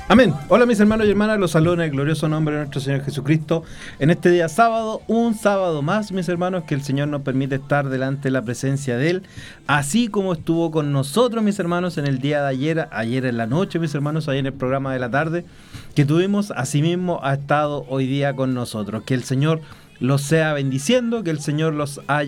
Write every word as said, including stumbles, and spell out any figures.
Amén. Hola mis hermanos y hermanas, los saludo en el glorioso nombre de nuestro Señor Jesucristo. En este día sábado, un sábado más, mis hermanos, que el Señor nos permite estar delante de la presencia de Él, así como estuvo con nosotros, mis hermanos, en el día de ayer, ayer en la noche, mis hermanos, ayer en el programa de la tarde, que tuvimos, asimismo ha estado hoy día con nosotros. Que el Señor los sea bendiciendo, que el Señor los haya